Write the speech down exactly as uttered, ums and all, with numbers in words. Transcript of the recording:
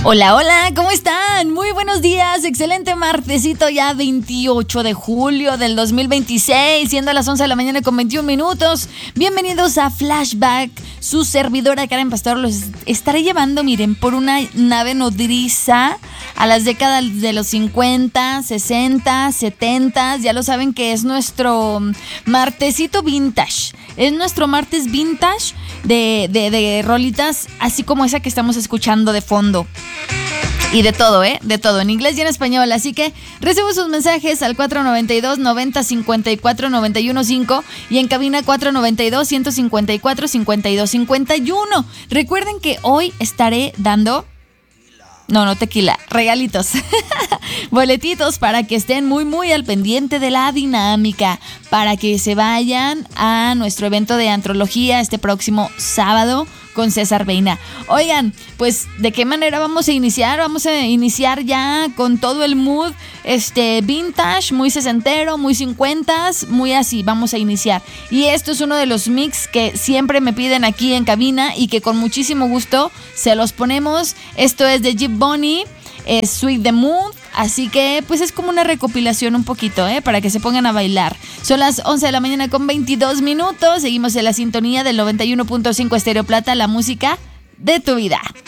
Hola, hola, ¿cómo están? Muy buenos días, excelente martesito ya veintiocho de julio del dos mil veintiséis, siendo las once de la mañana con veintiún minutos. Bienvenidos a Flashback, su servidora Karen Pastor los estaré llevando, miren, por una nave nodriza a las décadas de los cincuenta, sesenta, setenta, ya lo saben que es nuestro martesito vintage, es nuestro martes vintage de, de, de rolitas, así como esa que estamos escuchando de fondo. Y de todo, ¿eh? De todo, en inglés y en español. Así que recibo sus mensajes al cuatro noventa y dos, noventa, cincuenta y cuatro, noventa y uno cinco y en cabina cuatro noventa y dos, ciento cincuenta y cuatro, cincuenta y dos cincuenta y uno. Recuerden que hoy estaré dando... No, no tequila, regalitos. Boletitos para que estén muy, muy al pendiente de la dinámica. Para que se vayan a nuestro evento de antrología este próximo sábado con César Beina. Oigan, pues ¿de qué manera vamos a iniciar? Vamos a iniciar ya con todo el mood este vintage, muy sesentero, muy cincuentas, muy así, vamos a iniciar. Y esto es uno de los mix que siempre me piden aquí en cabina y que con muchísimo gusto se los ponemos. Esto es de Jeep Bunny, es Sweet the Mood. Así que pues es como una recopilación un poquito, ¿eh? Para que se pongan a bailar. Son las once de la mañana con veintidós minutos. Seguimos en la sintonía del noventa y uno punto cinco Estéreo Plata, la música de tu vida.